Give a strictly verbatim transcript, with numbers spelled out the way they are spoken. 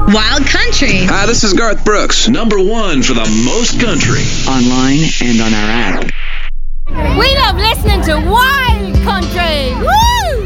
Wild Country. Hi, this is Garth Brooks. Number one for the most country. Online and on our app. We love listening to Wild